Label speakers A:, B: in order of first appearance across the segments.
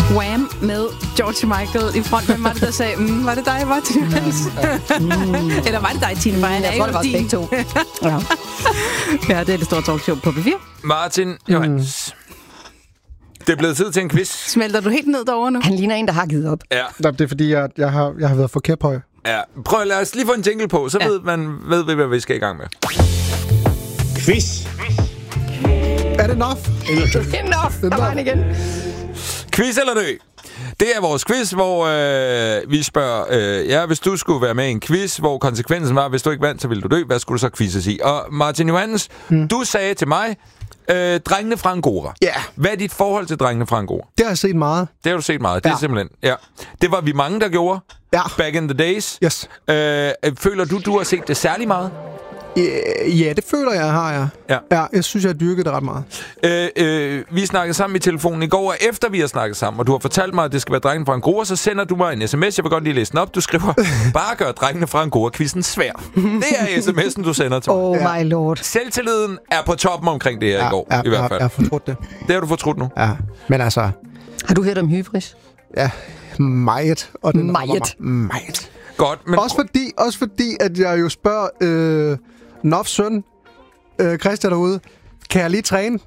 A: Wham med George Michael i front. Hvem var det, der sagde, var det dig, Martin Johans? Eller var det dig, Tine?
B: Jeg tror, det var begge to.
A: Ja, det er det store talkshow på P4.
C: Martin Johans. Det er blevet tid til en quiz.
A: Smelter du helt ned derovre nu?
B: Han ligner en, der har givet op.
C: Ja.
D: Det er fordi, jeg har været for kæphøj.
C: Ja. Prøv, lad os lige få en jingle på, så ved vi, hvad vi skal i gang med.
E: Quiz.
D: Er det enough?
B: Enough! Der var han igen.
C: Quiz eller dø? Det er vores quiz, hvor vi spørger, hvis du skulle være med i en quiz, hvor konsekvensen var, hvis du ikke vandt, så ville du dø. Hvad skulle du så quizzes i? Og Martin Johans, du sagde til mig, drengene fra Angora.
D: Ja.
C: Hvad er dit forhold til drengene fra Angora?
D: Det har jeg set meget.
C: Det har du set meget. Det er simpelthen, det var vi mange, der gjorde.
D: Ja.
C: Back in the days.
D: Yes.
C: Føler du har set det særlig meget?
D: Ja, det føler jeg, har jeg.
C: Ja.
D: Jeg synes, jeg har dyrket det ret meget.
C: Vi snakkede sammen i telefonen i går, og efter vi har snakket sammen, og du har fortalt mig, at det skal være drengene fra Angora, så sender du mig en sms. Jeg vil godt lige læse den op. Du skriver, bare gør drengene fra Angora-quizzen svær. Det er sms'en, du sender til mig.
B: Oh my lord.
C: Selvtilliden er på toppen omkring det her i går, i hvert fald.
D: Jeg har fortrudt det.
C: Det har du fortrudt nu?
D: Ja, men altså...
B: Har du hørt om hybris?
D: Ja, meget. Og den meget.
C: Godt, men...
D: Også fordi, at jeg jo spørger Nofs søn, Christian derude, kan jeg lige træne,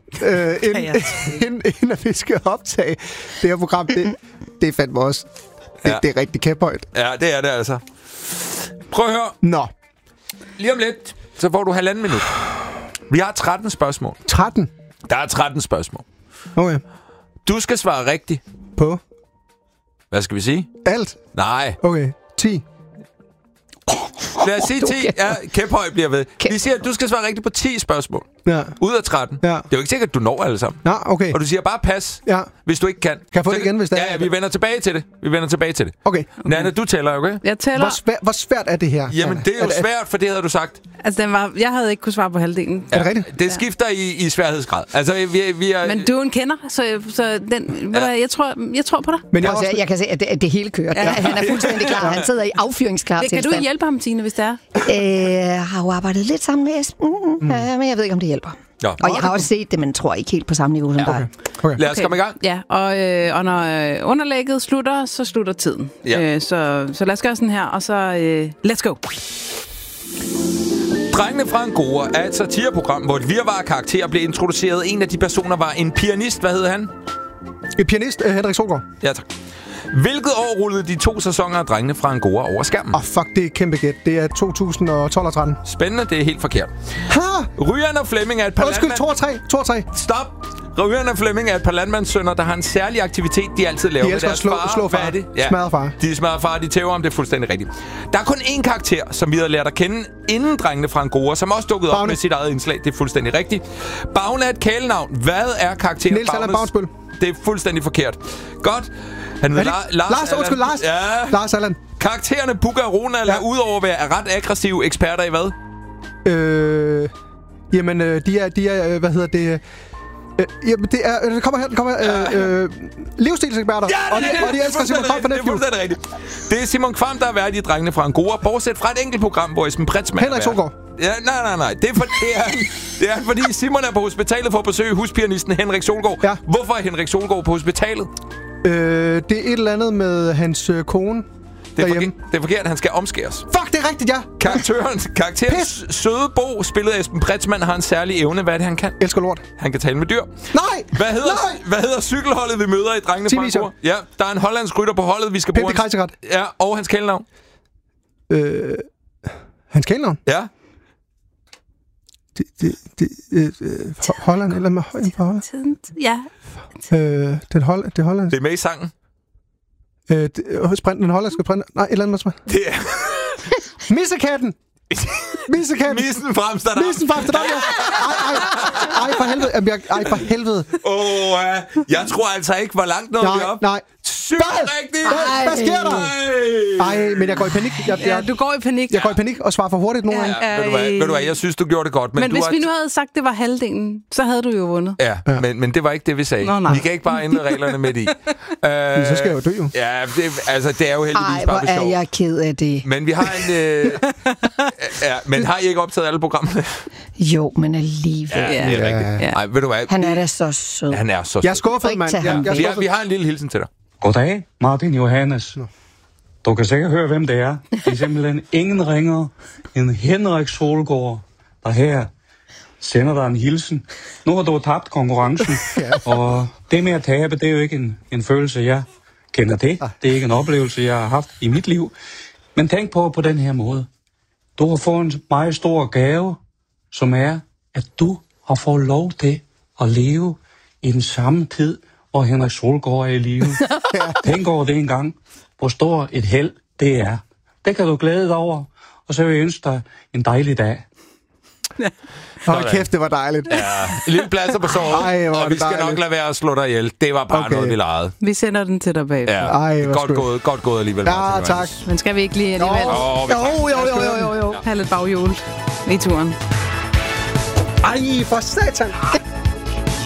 D: inden at vi skal optage det her program? Det er fandme også. Det er rigtig kæphøjt.
C: Ja, det er det altså. Prøv at høre.
D: Nå.
C: Lige om lidt, så får du 1,5 minut. Vi har 13 spørgsmål.
D: 13?
C: Der er 13 spørgsmål.
D: Okay.
C: Du skal svare rigtigt.
D: På?
C: Hvad skal vi sige?
D: Alt?
C: Nej.
D: Okay. 10.
C: Lad os sige 10. Ja, kæphøj bliver ved. Vi siger, at du skal svare rigtigt på 10 spørgsmål.
D: Ja.
C: Ud af 13.
D: Ja.
C: Det er jo ikke sikkert, at du når alle sammen.
D: Nå, okay.
C: Og du siger bare pas, hvis du ikke kan.
D: Kan jeg få det igen, hvis det er?
C: Ja, vi vender tilbage til det.
D: Okay.
C: Nanna, du tæller, okay?
A: Jeg tæller.
D: Hvor svært er det her?
C: Jamen, det er jo svært, for det havde du sagt.
A: Altså, jeg havde ikke kunne svare på halvdelen.
D: Er det rigtigt?
C: Det skifter i sværhedsgrad. Altså, vi er...
A: Men du er en kender, så den, jeg tror på dig.
B: Men jeg kan se, at det hele kører. Ja. Han er fuldstændig klar. Han sidder i affyringsklar tilstand.
A: Kan du hjælpe ham, Tine, hvis det er?
B: Har jo arbejdet lidt sammen med Esben, men jeg ved ikke, om det hjælper.
C: Ja.
B: Og jeg har også set det, men tror ikke helt på samme niveau som dig.
D: Okay.
C: Lad os komme i gang.
A: Ja, og når underlægget slutter, så slutter tiden.
C: Ja.
A: Så lad os gøre sådan her, og så let's go.
C: Drengene fra Angora er et satireprogram, hvor et virvar af karakterer blev introduceret. En af de personer var en pianist. Hvad hed han?
D: En pianist, Henrik Solgaard.
C: Ja, tak. Hvilket år rullede de 2 sæsoner af Drengene fra Angora over skærmen?
D: Fuck, det er et kæmpe gæt. Det er 2012 og 13.
C: Spændende, det er helt forkert.
D: Ha!
C: Ryan og Flemming er et par
D: Undskyld, 2 og 3.
C: Stop! Ryan og Flemming er et par landmandssønner, der har en særlig aktivitet, de altid laver med deres far.
D: Slå far.
C: Hvad er det? Ja.
D: Smadrer far.
C: De smadrer far, de tæver om, det er fuldstændig rigtigt. Der er kun én karakter, som vi havde lært at kende inden Drengene fra Angora, som også dukkede op med sit eget indslag. Det er fuldstændig rigtigt. Bagne er et kælenavn. Hvad er karakteren
D: Niels Allan Bavnsbøl.
C: Det er fuldstændig forkert. Godt. Han hedder Lars. Ja.
D: Lars Allan.
C: Karaktererne Bugga og Ronald er udover at være ret aggressive eksperter i hvad?
D: Jamen, de er, hvad hedder det... Jamen, det kommer livsstilseksperter.
C: Ja,
D: og de elsker Simon Kvam fra Netflix.
C: Det er fuldstændig rigtigt. Det er Simon Kvam, der er vært i Drengene fra Angora, bortset fra et enkelt program, hvor Esben Pretzmann
D: Henrik Solgaard.
C: Ja, nej. Det er fordi Simon er på hospitalet for at besøge huspianisten Henrik Solgaard. Ja. Hvorfor er Henrik Solgaard på hospitalet?
D: Det er et eller andet med hans kone.
C: Det er forkert, han skal omskæres.
D: Fuck, det er rigtigt, ja!
C: Karakteren Søde Bo, spillet af Esben Pretzmann, har en særlig evne. Hvad er det, han kan?
D: Elsker lort.
C: Han kan tale med dyr.
D: Nej!
C: Hvad hedder cykelholdet, vi møder i Drengene fra Angora? Ja, der er en hollandsk rytter på holdet, vi skal bruge.
D: Pepe Kajserat.
C: Ja, og hans kælenavn.
D: Hans kælenavn?
C: Ja.
D: Holland eller med højen på Holland?
A: Ja.
D: Det Holland.
C: Det er med i sangen.
D: Den hollandske print. Nej, et eller andet med
C: det er...
D: Missekatten!
C: Missen fra Amsterdam.
D: Ej, for helvede.
C: Jeg tror altså ikke, hvor langt nåede vi op.
D: Nej.
C: Sygt rigtigt.
D: Hvad sker der? Ej, men jeg går i panik.
A: Du går i panik.
D: Jeg går i panik og svarer for hurtigt nogle gange.
C: Ved du hvad, jeg synes, du gjorde det godt.
A: Men hvis vi nu havde sagt, det var halvdelen, så havde du jo vundet.
C: Ja. Men det var ikke det, vi sagde. Vi kan ikke bare ændre reglerne midt i.
D: Så skal jeg jo dø, jo.
C: Ja, det er jo heldigvis bare
B: sjovt. Hvor er jeg ked af det.
C: Men vi har en... men har I ikke optaget alle programmerne?
B: Jo, men alligevel.
C: Ja, det er rigtigt. Ej, ved du hvad?
B: Han er da så sød.
C: Han er så sød.
D: Jeg er skuffet, mand.
C: Vi har en lille hilsen til dig.
F: Goddag, Martin Johannes. Du kan sikkert høre, hvem det er. Det er simpelthen ingen ringer end Henrik Solgaard, der her sender dig en hilsen. Nu har du tabt konkurrencen, og det med at tabe, det er jo ikke en følelse, jeg kender det. Det er ikke en oplevelse, jeg har haft i mit liv. Men tænk på den her måde. Du har fået en meget stor gave, som er, at du har fået lov til at leve i den samme tid, hvor Henrik Solgaard er i live. Tænk over det en gang. Hvor stor et held det er. Det kan du glæde dig over, og så vil jeg ønske dig en dejlig dag.
D: Hold kæft, det var dejligt.
C: Ja, en lille plads på såret, og vi skal nok lade være at slå dig ihjel. Det var bare noget, vi legede.
A: Vi sender den til dig bagefter.
C: Ja.
D: Ej,
C: godt gået alligevel.
D: Ja,
C: Martin,
D: tak.
A: Men skal vi ikke lige alligevel?
B: Jo.
A: Have lidt baghjul i turen.
D: Ej, for satan.